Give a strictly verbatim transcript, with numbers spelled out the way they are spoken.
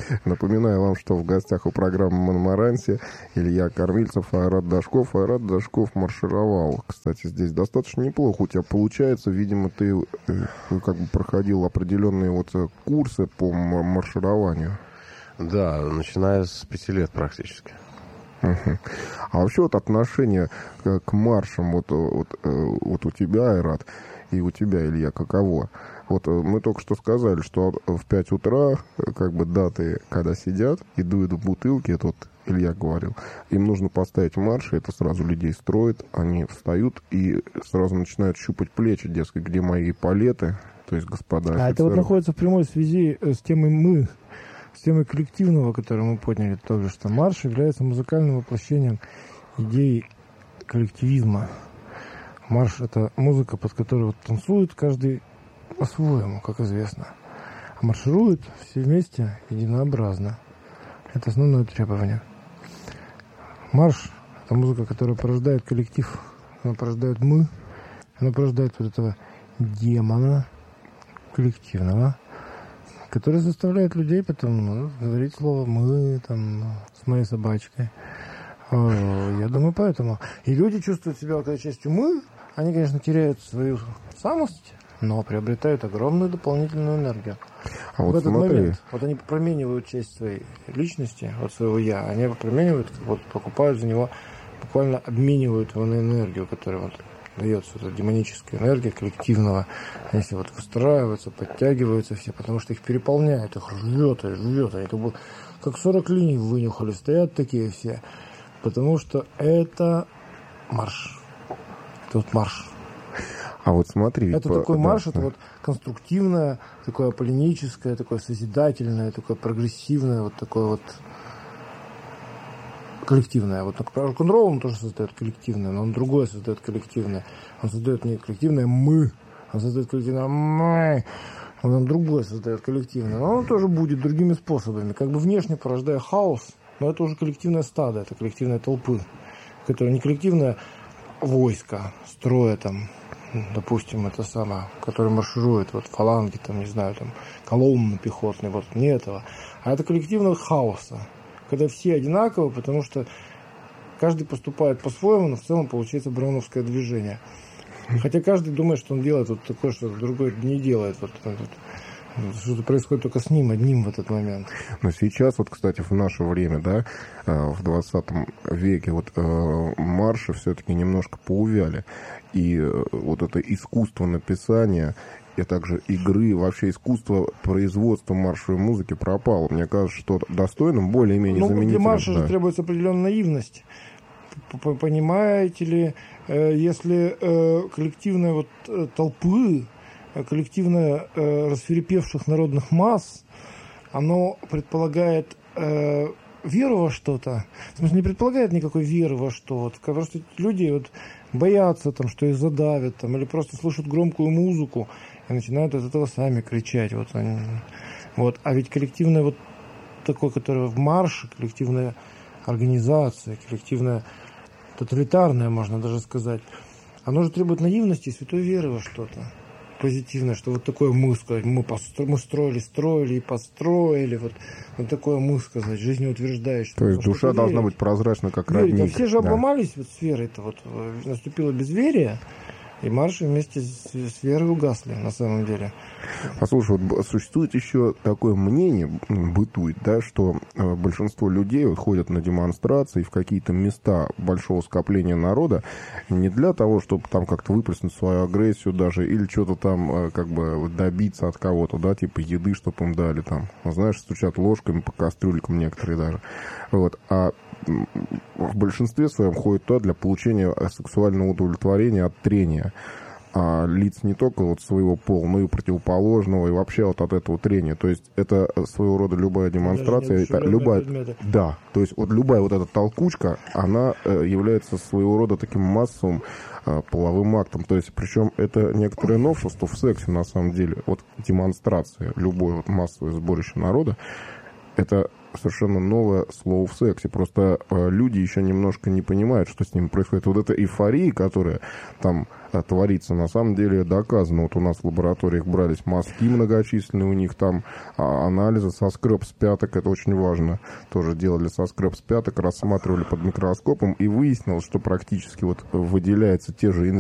Напоминаю вам, что в гостях у программы «Монмаранси» Илья Кормильцев, Айрат Дашков. Айрат Дашков маршировал. Кстати, здесь достаточно неплохо у тебя получается. Видимо, ты как бы проходил определенные вот курсы по маршированию. Да, начиная с пяти лет практически. Uh-huh. А вообще вот отношение к, к маршам вот, вот, вот у тебя, Айрат, и у тебя, Илья, каково? Вот мы только что сказали, что в пять утра, как бы даты, когда сидят и дуют в бутылки, это вот Илья говорил, им нужно поставить марши, это сразу людей строит, они встают и сразу начинают щупать плечи, дескать, где мои палеты, то есть господа офицеры. А это вот находится в прямой связи с темой «мы», с темой коллективного, которую мы подняли тоже, что марш является музыкальным воплощением идеи коллективизма. Марш — это музыка, под которой вот танцует каждый по-своему, как известно. А маршируют все вместе единообразно. Это основное требование. Марш — это музыка, которая порождает коллектив. Она порождает «мы». Она порождает вот этого демона коллективного, который заставляет людей потом ну, говорить слово «мы» там, с моей собачкой. Я думаю, поэтому. И люди чувствуют себя вот этой частью «мы». Они, конечно, теряют свою самость, но приобретают огромную дополнительную энергию. А в вот этот смотри. момент вот они променивают часть своей личности, вот своего «я». Они его променивают, вот, покупают за него, буквально обменивают его на энергию, которая вот дается, эта демоническая энергия коллективного. Они все вот выстраиваются, подтягиваются все, потому что их переполняет, их рвет и рвет. Они как бы как сорок линий вынюхали, стоят такие все. Потому что это марш. Это вот марш. А вот смотри. Это по... такой марш, да, это да. вот конструктивное, такое аполлиническое, такое созидательное, такое прогрессивное, вот такое вот коллективное. Вот рок-н-ролл он тоже создает коллективное, но он другое создает коллективное. Он создает не коллективное «мы», он создает коллективное «мы». Он другое создает коллективное. Но он тоже будет другими способами. Как бы внешне порождая хаос, но это уже коллективное стадо, это коллективная толпы, которая не коллективное войско, строя там, допустим, это самое, которое марширует, вот фаланги, там, не знаю, там, колонны пехотные, вот не этого. А это коллективное хаоса, когда все одинаковы, потому что каждый поступает по-своему, но в целом получается брауновское движение. Хотя каждый думает, что он делает вот такое, что другой не делает. Вот, вот, что-то происходит только с ним, одним в этот момент. Но сейчас, вот, кстати, в наше время, да, в двадцатом веке, вот марши все-таки немножко поувяли. И вот это искусство написания, и также игры, вообще искусство производства маршевой музыки пропало. Мне кажется, что достойным более-менее ну, заменителем. Для марша да. же требуется определенная наивность. Понимаете ли, если коллективная вот толпы, коллективное рассвирепевших народных масс, оно предполагает веру во что-то. В смысле, не предполагает никакой веры во что-то. Просто люди вот боятся, там, что их задавят, там, или просто слышат громкую музыку и начинают от этого сами кричать. Вот они. Вот. А ведь коллективное вот такое, которое в марше, коллективная организация, коллективная, тоталитарная, можно даже сказать, оно же требует наивности и святой веры во что-то позитивное, что вот такое мы сказать, мы, постро, мы строили, строили и построили, вот, вот такое мы сказать, жизнеутверждающее. То есть душа должна быть прозрачна, как родник. А все же да. обломались вот с верой-то, вот наступило безверие, и марши вместе с, с верой угасли, на самом деле. Послушай, вот существует еще такое мнение, бытует, да, что э, большинство людей вот ходят на демонстрации в какие-то места большого скопления народа не для того, чтобы там как-то выплеснуть свою агрессию даже, или что-то там э, как бы добиться от кого-то, да, типа еды, чтобы им дали там, ну, знаешь, стучат ложками по кастрюлькам некоторые даже. Вот, а в большинстве своем ходят туда для получения сексуального удовлетворения от трения. А лиц не только вот своего пола, но и противоположного, и вообще вот от этого трения. То есть это своего рода любая демонстрация, это любая, да, то есть вот любая вот эта толкучка, она является своего рода таким массовым а, половым актом. То есть причем это некоторое новшество в сексе на самом деле. Вот демонстрация, любое вот массовое сборище народа, это совершенно новое слово в сексе. Просто э, люди еще немножко не понимают, что с ним происходит. Вот эта эйфория, которая там э, творится, на самом деле доказано. Вот у нас в лабораториях брались мазки многочисленные, у них там а, анализы со скреп с пяток, это очень важно. Тоже делали со скреп с пяток, рассматривали под микроскопом, и выяснилось, что практически вот выделяются те же энзимы,